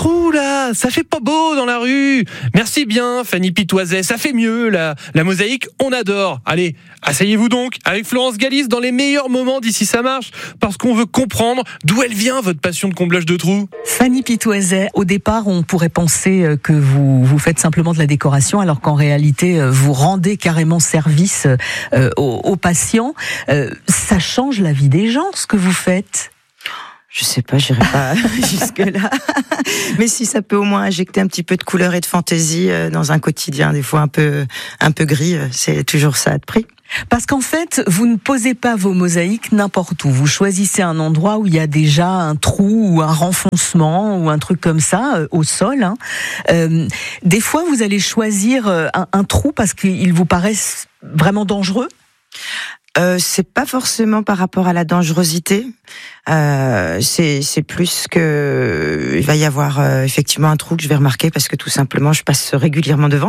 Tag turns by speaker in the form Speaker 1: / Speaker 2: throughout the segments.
Speaker 1: trous là, ça fait pas beau dans la rue. Merci bien Fanny Pitoiset, ça fait mieux la mosaïque, on adore. Allez, asseyez-vous donc avec Florence Galis dans les meilleurs moments d'Ici ça marche, parce qu'on veut comprendre d'où elle vient votre passion de comblage de trous.
Speaker 2: Fanny Pitoiset, au départ on pourrait penser que vous faites simplement de la décoration, alors qu'en réalité vous rendez carrément service aux patients. Ça change la vie des gens ce que vous faites.
Speaker 3: Je sais pas, j'irai pas jusque-là. Mais si ça peut au moins injecter un petit peu de couleur et de fantaisie dans un quotidien, des fois un peu gris, c'est toujours ça de prix.
Speaker 2: Parce qu'en fait, vous ne posez pas vos mosaïques n'importe où. Vous choisissez un endroit où il y a déjà un trou ou un renfoncement ou un truc comme ça au sol. Des fois, vous allez choisir un trou parce qu'il vous paraît vraiment dangereux.
Speaker 3: C'est pas forcément par rapport à la dangerosité. C'est plus que il va y avoir effectivement un trou que je vais remarquer parce que tout simplement je passe régulièrement devant,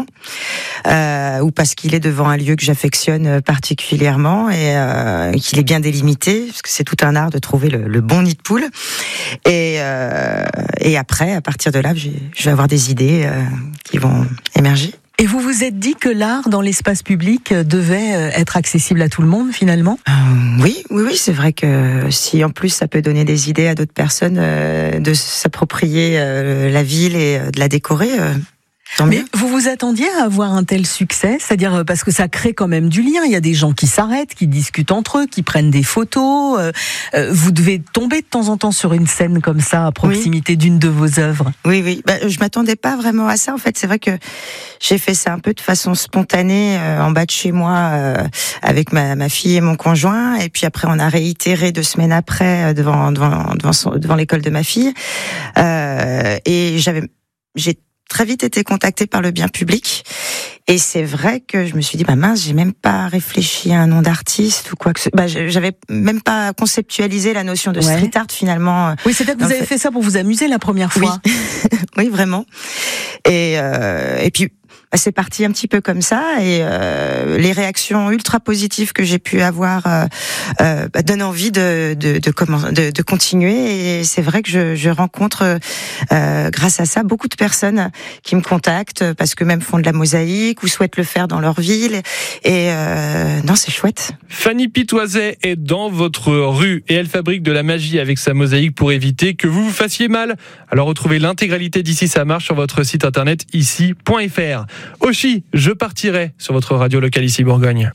Speaker 3: ou parce qu'il est devant un lieu que j'affectionne particulièrement et qu'il est bien délimité, parce que c'est tout un art de trouver le bon nid de poule. Et après, à partir de là, je vais avoir des idées qui vont émerger.
Speaker 2: Et vous vous êtes dit que l'art dans l'espace public devait être accessible à tout le monde finalement ?
Speaker 3: Oui, c'est vrai que si en plus ça peut donner des idées à d'autres personnes de s'approprier la ville et de la décorer.
Speaker 2: Mais vous vous attendiez à avoir un tel succès ? C'est-à-dire parce que ça crée quand même du lien. Il y a des gens qui s'arrêtent, qui discutent entre eux, qui prennent des photos. Vous devez tomber de temps en temps sur une scène comme ça à proximité d'une de vos œuvres.
Speaker 3: Oui. Je m'attendais pas vraiment à ça. En fait, c'est vrai que j'ai fait ça un peu de façon spontanée en bas de chez moi avec ma fille et mon conjoint. Et puis après, on a réitéré 2 semaines après devant l'école de ma fille. Et j'ai très vite été contactée par le bien public. Et c'est vrai que je me suis dit, mince, j'ai même pas réfléchi à un nom d'artiste ou quoi que ce soit. J'avais même pas conceptualisé la notion de street art finalement.
Speaker 2: Oui, c'est-à-dire que vous avez fait ça pour vous amuser la première fois.
Speaker 3: Oui, oui, vraiment. Et puis, c'est parti un petit peu comme ça, et les réactions ultra positives que j'ai pu avoir donnent envie de continuer. Et c'est vrai que je rencontre grâce à ça beaucoup de personnes qui me contactent parce que même font de la mosaïque ou souhaitent le faire dans leur ville. Et non, c'est chouette.
Speaker 1: Fanny Pitoiset est dans votre rue et elle fabrique de la magie avec sa mosaïque pour éviter que vous vous fassiez mal. Alors retrouvez l'intégralité d'Ici ça marche sur votre site internet ici.fr. Oshi, je partirai sur votre radio locale Ici Bourgogne.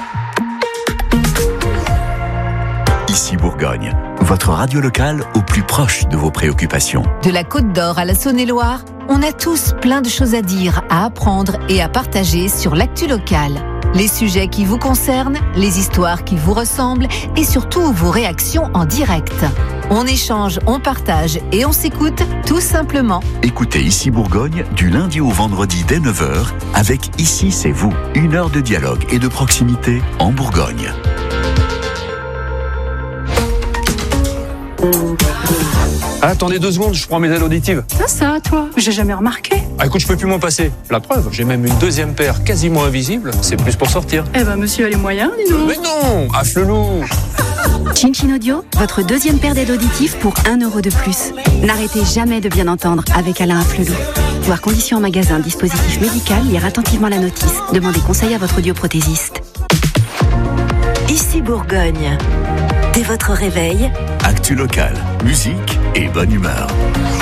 Speaker 4: Ici Bourgogne, votre radio locale au plus proche de vos préoccupations.
Speaker 5: De la Côte d'Or à la Saône-et-Loire, on a tous plein de choses à dire, à apprendre et à partager sur l'actu locale. Les sujets qui vous concernent, les histoires qui vous ressemblent et surtout vos réactions en direct. On échange, on partage et on s'écoute tout simplement.
Speaker 4: Écoutez Ici Bourgogne du lundi au vendredi dès 9h avec Ici c'est vous. 1 heure de dialogue et de proximité en Bourgogne.
Speaker 6: Attendez 2 secondes, je prends mes aides auditives.
Speaker 7: Ça, toi, j'ai jamais remarqué.
Speaker 6: Écoute, je peux plus m'en passer. La preuve, j'ai même une 2e paire quasiment invisible. C'est plus pour sortir.
Speaker 7: Monsieur a les moyens, dis donc.
Speaker 6: Mais non, à Flelou.
Speaker 8: Chin Chin Audio, votre 2e paire d'aides auditives pour 1 euro de plus. N'arrêtez jamais de bien entendre avec Alain Afflelou. Voir conditions en magasin, dispositif médical, lire attentivement la notice. Demandez conseil à votre audioprothésiste.
Speaker 9: Ici Bourgogne. Dès votre réveil,
Speaker 4: Actu locale, musique et bonne humeur.